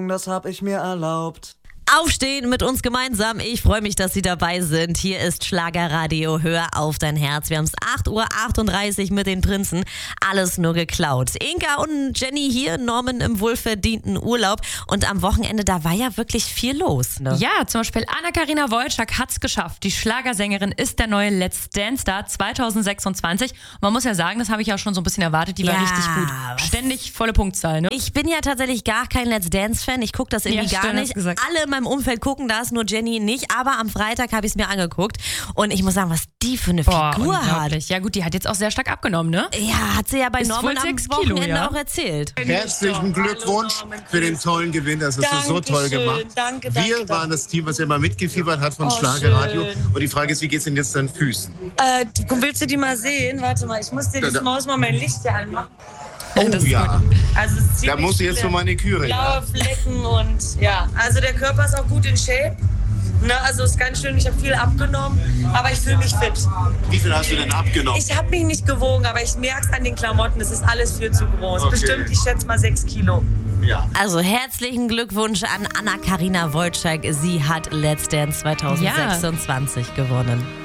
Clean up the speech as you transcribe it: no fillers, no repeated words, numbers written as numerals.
Das hab ich mir erlaubt. Aufstehen mit uns gemeinsam. Ich freue mich, dass Sie dabei sind. Hier ist Schlagerradio. Hör auf dein Herz. Wir haben es 8:38 Uhr mit den Prinzen. Alles nur geklaut. Inka und Jenny hier, Norman im wohlverdienten Urlaub. Und am Wochenende, da war ja wirklich viel los. Ne? Ja, zum Beispiel Anna-Karina Wojcik hat's geschafft. Die Schlagersängerin ist der neue Let's Dance-Star 2026. Und man muss ja sagen, das habe ich ja schon so ein bisschen erwartet. Die war richtig gut. Ständig volle Punktzahl, ne? Ich bin ja tatsächlich gar kein Let's Dance-Fan. Ich gucke das irgendwie gar nicht. Alle in meinem Umfeld gucken das, nur Jenny nicht. Aber am Freitag habe ich es mir angeguckt. Und ich muss sagen, was die für eine Figur hat. Ja gut, die hat jetzt auch sehr stark abgenommen, ne? Ja, hat sie ja bei Ist Norman am 6 Wochenende Kilo, ja? auch erzählt. Herzlichen Glückwunsch für den tollen Gewinn. Das hast du so toll gemacht. Danke, Wir waren das Team, was immer mitgefiebert hat von Schlagerradio. schön. Und die Frage ist, wie geht's denn jetzt deinen Füßen? Willst du die mal sehen? Warte mal, ich muss dir das Maus mal mein Licht hier anmachen. Oh ja, Also es ist da musst du jetzt für meine Küre. blaue Flecken und ja, also der Körper ist auch gut in Shape. Ne, also ist ganz schön, ich habe viel abgenommen, aber ich fühle mich fit. Wie viel hast du denn abgenommen? Ich habe mich nicht gewogen, aber ich merke es an den Klamotten, es ist alles viel zu groß. Okay. Bestimmt, ich schätze mal 6 Kilo. Ja. Also herzlichen Glückwunsch an Anna-Karina Wojcik. Sie hat Let's Dance 2026 gewonnen.